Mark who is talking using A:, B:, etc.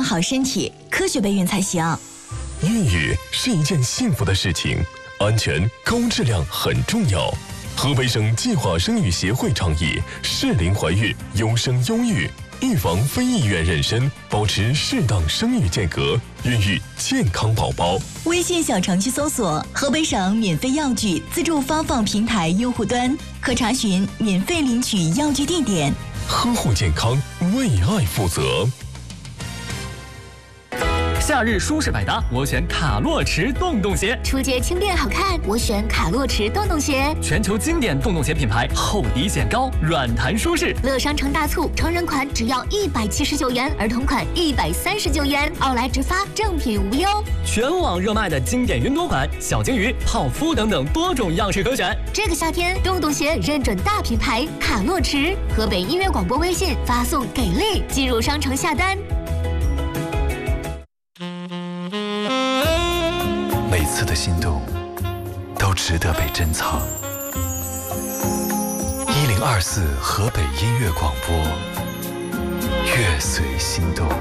A: 好身体，科学备孕才行。
B: 孕育是一件幸福的事情，安全高质量很重要。河北省计划生育协会倡议适龄怀孕，优生优育，预防非意愿妊娠，保持适当生育间隔，孕育健康宝宝。
A: 微信小程序搜索河北省免费药具自助发放平台用户端，可查询免费领取药具地点。
B: 呵护健康，为爱负责。
C: 夏日舒适百搭，我选卡洛驰洞洞鞋。
D: 出街轻便好看，我选卡洛驰洞洞鞋。
C: 全球经典洞洞鞋品牌，厚底显高，软弹舒适。
D: 乐商城大促，成人款只要179元，儿童款139元，奥莱直发，正品无忧。
C: 全网热卖的经典云朵款、小金鱼、泡芙等等多种样式可选。
D: 这个夏天，洞洞鞋认准大品牌卡洛驰。河北音乐广播微信发送“给力”进入商城下单。
E: 每次的心动都值得被珍藏。1024河北音乐广播，乐随心动。